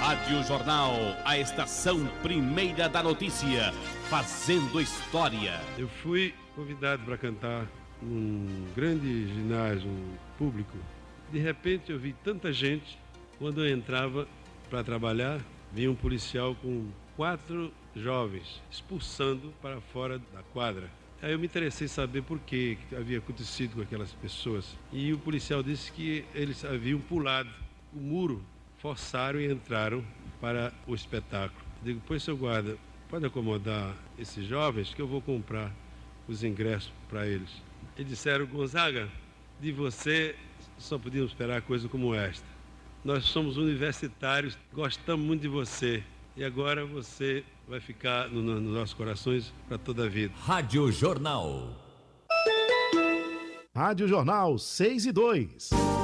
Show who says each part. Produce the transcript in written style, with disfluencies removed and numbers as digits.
Speaker 1: Rádio Jornal, a estação primeira da notícia, fazendo história.
Speaker 2: Eu fui convidado para cantar num grande ginásio público. De repente eu vi tanta gente. Quando eu entrava para trabalhar, vinha um policial com 4 jovens expulsando para fora da quadra. Aí eu me interessei em saber por que havia acontecido com aquelas pessoas. E o policial disse que eles haviam pulado o muro, forçaram e entraram para o espetáculo. Eu digo, pois seu guarda, pode acomodar esses jovens que eu vou comprar os ingressos para eles. Eles disseram, Gonzaga, de você só podíamos esperar coisa como esta. Nós somos universitários, gostamos muito de você. E agora você vai ficar nos nossos corações para toda a vida.
Speaker 3: Rádio Jornal.
Speaker 4: Rádio Jornal 6 e 2.